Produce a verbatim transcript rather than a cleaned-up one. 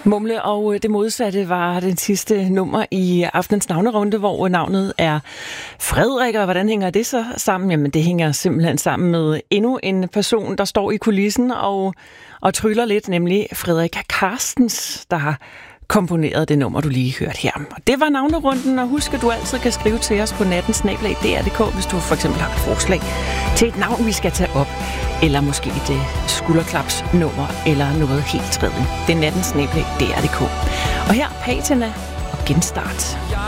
Mumle og det modsatte var den sidste nummer i aftenens navnerunde, hvor navnet er Frederik, og hvordan hænger det så sammen? Jamen det hænger simpelthen sammen med endnu en person, der står i kulissen og, og tryller lidt, nemlig Frederik Carstens, der har komponeret det nummer, du lige hørte her. Og det var navnerunden, og husk, at du altid kan skrive til os på natten snabel-a d r punktum d k, hvis du for eksempel har et forslag til et navn, vi skal tage op, eller måske et skulderklapsnummer, eller noget helt tredje. Det er natten snabel-a d r punktum d k. Og her Patina og Genstart.